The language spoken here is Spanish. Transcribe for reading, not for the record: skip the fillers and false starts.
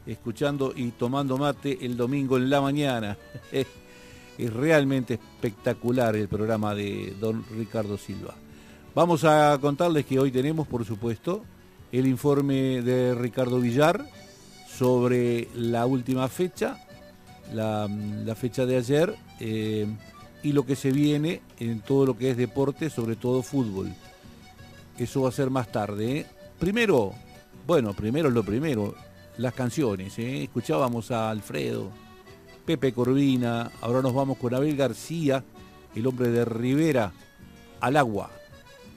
escuchando y tomando mate el domingo en la mañana. Es realmente espectacular el programa de don Ricardo Silva. Vamos a contarles que hoy tenemos, por supuesto, el informe de Ricardo Villar sobre la última fecha, la fecha de ayer, y lo que se viene en todo lo que es deporte, sobre todo fútbol. Eso va a ser más tarde, ¿eh? Primero es lo primero, las canciones, ¿eh? Escuchábamos a Alfredo, Pepe Corvina, ahora nos vamos con Abel García, el hombre de Rivera, Al agua.